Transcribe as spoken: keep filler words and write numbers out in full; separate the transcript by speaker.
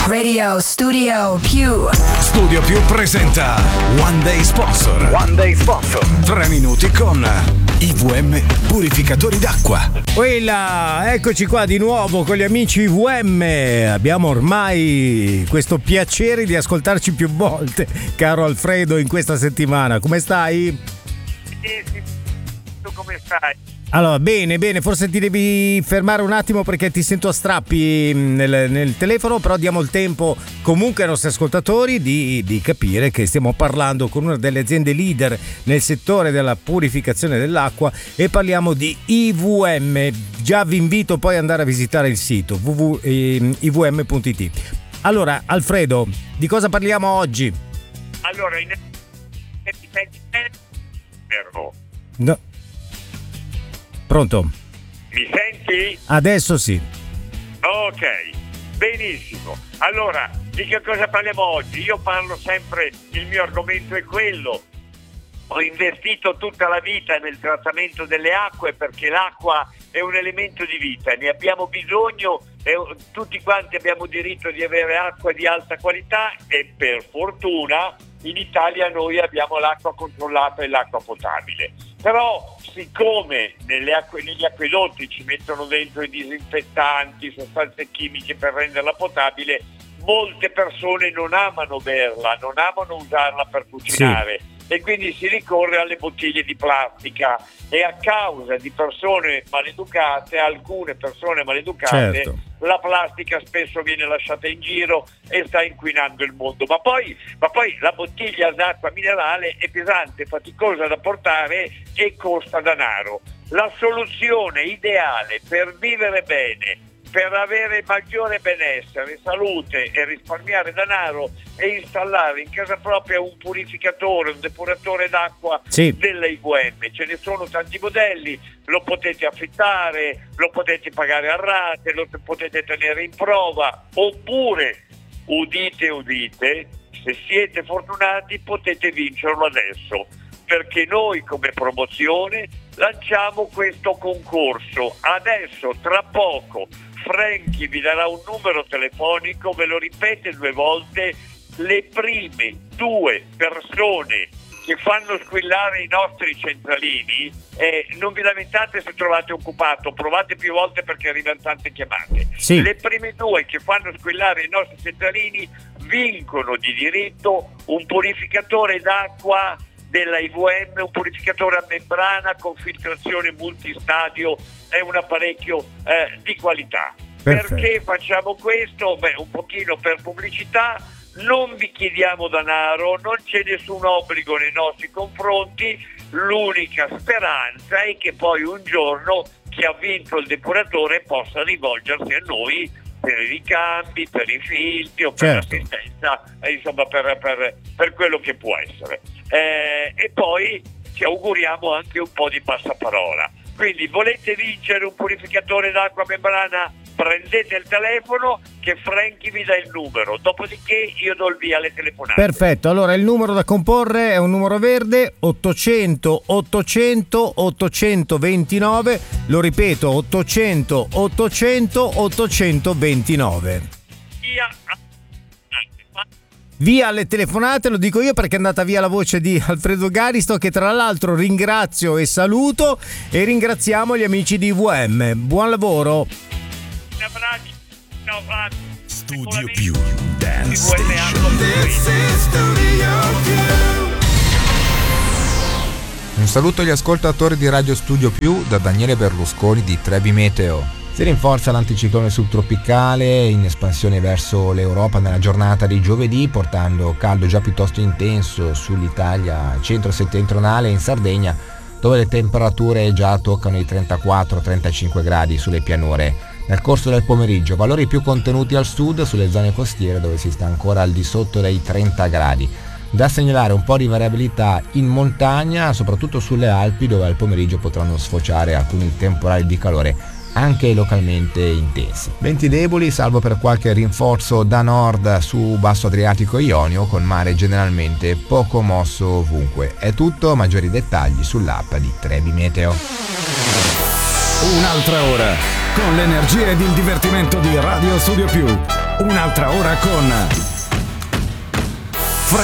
Speaker 1: Radio Studio Più.
Speaker 2: Studio Più presenta One Day Sponsor. One Day Sponsor. Tre minuti con I V M Purificatori d'acqua.
Speaker 3: Quella, eccoci qua di nuovo con gli amici I V M. Abbiamo ormai questo piacere di ascoltarci più volte, caro Alfredo, in questa settimana. Come stai?
Speaker 4: Sì, sì. Tu come stai?
Speaker 3: Allora, bene, bene, forse ti devi fermare un attimo perché ti sento a strappi nel, nel telefono, però diamo il tempo comunque ai nostri ascoltatori di, di capire che stiamo parlando con una delle aziende leader nel settore della purificazione dell'acqua e parliamo di I V M. Già vi invito poi ad andare a visitare il sito w w w punto i v m punto i t. Allora, Alfredo, di cosa parliamo oggi?
Speaker 4: Allora, in fermo.
Speaker 3: No. Pronto?
Speaker 4: Mi senti?
Speaker 3: Adesso sì.
Speaker 4: Ok, benissimo. Allora, di che cosa parliamo oggi? Io parlo sempre, il mio argomento è quello. Ho investito tutta la vita nel trattamento delle acque perché l'acqua è un elemento di vita, ne abbiamo bisogno e tutti quanti abbiamo diritto di avere acqua di alta qualità e per fortuna in Italia noi abbiamo l'acqua controllata e l'acqua potabile. Però siccome nelle acque, negli acquedotti ci mettono dentro i disinfettanti, sostanze chimiche per renderla potabile, molte persone non amano berla, non amano usarla per cucinare. Sì. E quindi si ricorre alle bottiglie di plastica e a causa di persone maleducate, alcune persone maleducate, certo, la plastica spesso viene lasciata in giro e sta inquinando il mondo. Ma poi, ma poi la bottiglia d'acqua minerale è pesante, faticosa da portare e costa denaro. La soluzione ideale per vivere bene, per avere maggiore benessere, salute e risparmiare denaro è installare in casa propria un purificatore, un depuratore d'acqua, sì, della I V M. Ce ne sono tanti modelli, lo potete affittare, lo potete pagare a rate, lo potete tenere in prova, oppure, udite udite, se siete fortunati potete vincerlo adesso, perché noi come promozione lanciamo questo concorso. Adesso, tra poco, Franchi vi darà un numero telefonico, ve lo ripete due volte, le prime due persone che fanno squillare i nostri centralini, eh, non vi lamentate se trovate occupato, provate più volte perché arrivano tante chiamate. Sì. Le prime due che fanno squillare i nostri centralini vincono di diritto un purificatore d'acqua della I V M, un purificatore a membrana con filtrazione multistadio, è un apparecchio eh, di qualità. Perfetto. Perché facciamo questo? Beh, un pochino per pubblicità, non vi chiediamo denaro, non c'è nessun obbligo nei nostri confronti, l'unica speranza è che poi un giorno chi ha vinto il depuratore possa rivolgersi a noi per i ricambi, per i filtri o per certo. l'assistenza, eh, insomma per, per, per quello che può essere. Eh, e poi ci auguriamo anche un po' di passaparola. Quindi volete vincere un purificatore d'acqua membrana? Prendete il telefono che Franchi vi dà il numero, dopodiché io do il via alle telefonate.
Speaker 3: Perfetto, allora il numero da comporre è un numero verde ottocento ottocento ottocentoventinove, lo ripeto ottocento ottocento ottocentoventinove.
Speaker 4: Via
Speaker 3: Via alle telefonate, lo dico io perché è andata via la voce di Alfredo Garisto, che tra l'altro ringrazio e saluto, e ringraziamo gli amici di I V M. Buon lavoro.
Speaker 2: Studio Più Dance Station.
Speaker 5: Un saluto agli ascoltatori di Radio Studio Più da Daniele Berlusconi di Trebi Meteo. Si rinforza l'anticiclone subtropicale in espansione verso l'Europa nella giornata di giovedì, portando caldo già piuttosto intenso sull'Italia centro-settentrionale e in Sardegna, dove le temperature già toccano i trentaquattro trentacinque gradi sulle pianure. Nel corso del pomeriggio valori più contenuti al sud, sulle zone costiere dove si sta ancora al di sotto dei trenta gradi. Da segnalare un po' di variabilità in montagna, soprattutto sulle Alpi, dove al pomeriggio potranno sfociare alcuni temporali di calore anche localmente intensi. Venti deboli, salvo per qualche rinforzo da nord su basso Adriatico Ionio, con mare generalmente poco mosso ovunque. È tutto, maggiori dettagli sull'app di Trebi Meteo.
Speaker 2: Un'altra ora con l'energia ed il divertimento di Radio Studio Più. Un'altra ora con